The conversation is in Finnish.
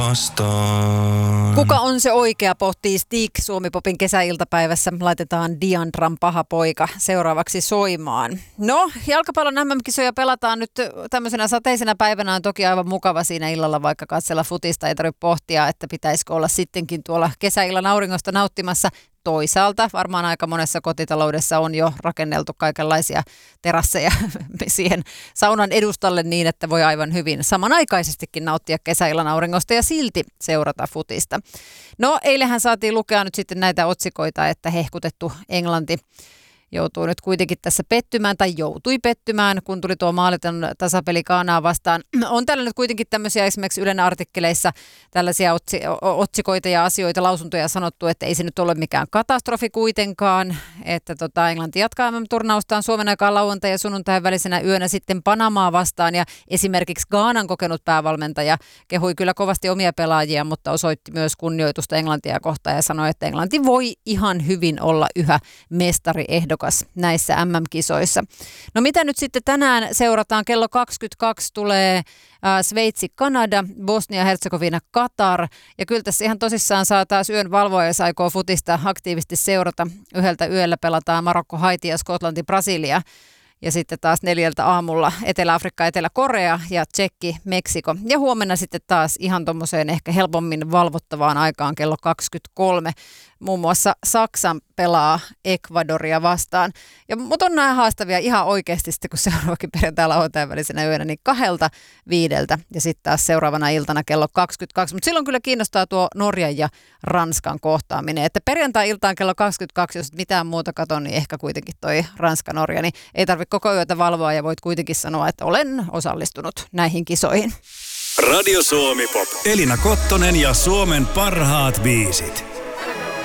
Vastaan. Kuka on se oikea, pohtii Stig Suomi-popin kesäiltapäivässä. Laitetaan Diandran Paha poika seuraavaksi soimaan. No, jalkapallon MM-kisoja pelataan nyt tämmöisenä sateisena päivänä. On toki aivan mukava siinä illalla, vaikka katsella futista. Ei tarvitse pohtia, että pitäisikö olla sittenkin tuolla kesäillan auringosta nauttimassa. Toisaalta varmaan aika monessa kotitaloudessa on jo rakenneltu kaikenlaisia terasseja siihen saunan edustalle niin, että voi aivan hyvin samanaikaisestikin nauttia kesäillan auringosta ja silti seurata futista. No, eilähän saatiin lukea nyt sitten näitä otsikoita, että hehkutettu Englanti joutuu nyt kuitenkin tässä pettymään tai joutui pettymään, kun tuli tuo maaliton tasapeli Ghanaa vastaan. On täällä nyt kuitenkin tämmöisiä esimerkiksi Ylen artikkeleissa tällaisia otsikoita ja asioita, lausuntoja sanottu, että ei se nyt ole mikään katastrofi kuitenkaan, että Englanti jatkaa MM-turnaustaan Suomen aikaan lauantai ja sunnuntain välisenä yönä sitten Panamaa vastaan ja esimerkiksi Ghanan kokenut päävalmentaja kehui kyllä kovasti omia pelaajia, mutta osoitti myös kunnioitusta Englantia kohtaan ja sanoi, että Englanti voi ihan hyvin olla yhä mestariehdokas näissä MM-kisoissa. No mitä nyt sitten tänään seurataan? Kello 22 tulee Sveitsi, Kanada, Bosnia-Herzegovina, Katar. Ja kyllä tässä ihan tosissaan saa taas yön valvoa, jos aikoo futista aktiivisesti seurata. Yhdeltä yöllä pelataan Marokko, Haiti ja Skotlanti, Brasilia. Ja sitten taas 4 aamulla Etelä-Afrikka, Etelä-Korea ja Tšekki, Meksiko. Ja huomenna sitten taas ihan tuommoiseen ehkä helpommin valvottavaan aikaan kello 23. Muun muassa Saksan pelaa Ecuadoria vastaan. Mutta on nämä haastavia ihan oikeasti sitten, kun seuraavakin perjantai lauantain välisenä yönä, niin 2-5 ja sitten taas seuraavana iltana kello 22. Mutta silloin kyllä kiinnostaa tuo Norjan ja Ranskan kohtaaminen. Että perjantai-iltaan kello 22, jos mitään muuta katon, niin ehkä kuitenkin toi Ranska-Norja, niin ei tarvitse koko yötä valvoa ja voit kuitenkin sanoa, että olen osallistunut näihin kisoihin. Radio Suomi Pop. Elina Kottonen ja Suomen parhaat biisit.